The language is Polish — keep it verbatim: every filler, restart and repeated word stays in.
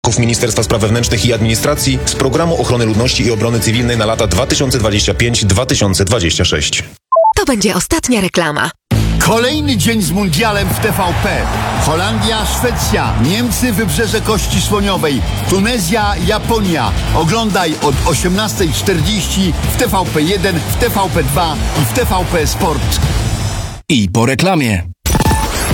Ministerstwa Spraw Wewnętrznych i Administracji z Programu Ochrony Ludności i Obrony Cywilnej na lata dwa tysiące dwudziesty piąty do dwa tysiące dwudziestego szóstego. To będzie ostatnia reklama. Kolejny dzień z mundialem w T V P. Holandia, Szwecja, Niemcy, Wybrzeże Kości Słoniowej, Tunezja, Japonia. Oglądaj od osiemnastej czterdzieści w T V P jeden, w T V P dwa i w T V P Sport. I po reklamie.